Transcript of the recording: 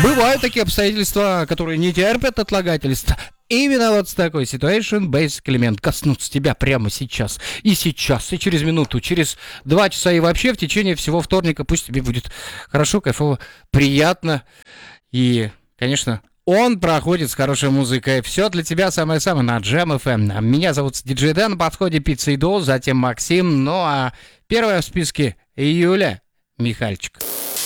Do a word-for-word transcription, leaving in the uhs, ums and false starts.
Бывают такие обстоятельства, которые не терпят отлагательства. Именно вот с такой situation basic элемент коснуться тебя прямо сейчас. И сейчас, и через минуту, через два часа, и вообще в течение всего вторника. Пусть тебе будет хорошо, кайфово, приятно. И, конечно, он проходит с хорошей музыкой. Все для тебя самое-самое на Джем эф эм. Меня зовут диджей Дэн, на подходе Пицца и До, затем Максим. Ну а первая в списке Юля Михальчик.